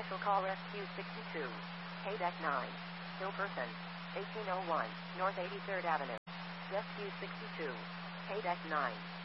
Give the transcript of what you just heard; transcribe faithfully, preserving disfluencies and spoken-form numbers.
Commercial call Rescue sixty-two. Haydeck nine. Still person. eighteen oh one, North eighty-third Avenue. Rescue sixty-two. Haydeck nine.